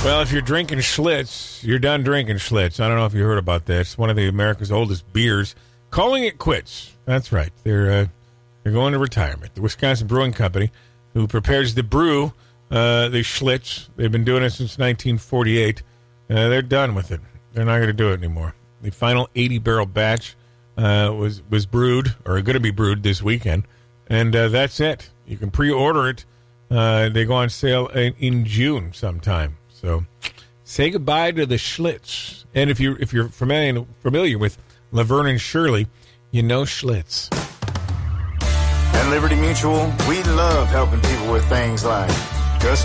Well, if you're drinking Schlitz, you're done drinking Schlitz. I don't know if you heard about that. It's one of America's oldest beers. Calling it quits. That's right. They're going to retirement. The Wisconsin Brewing Company, who prepares the brew, the Schlitz, they've been doing it since 1948. They're done with it. They're not going to do it anymore. The final 80-barrel batch was brewed, or going to be brewed this weekend, and that's it. You can pre-order it. They go on sale in June sometime. So say goodbye to the Schlitz. And if you're familiar with Laverne and Shirley, you know Schlitz. At Liberty Mutual, we love helping people with things like